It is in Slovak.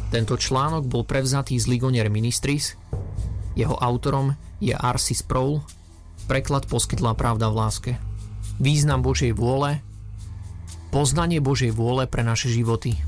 Tento článok bol prevzatý z Ligonier Ministries, jeho autorom je R.C. Sproul, preklad poskytla Pravda v láske. Význam Božej vôle, poznanie Božej vôle pre naše životy.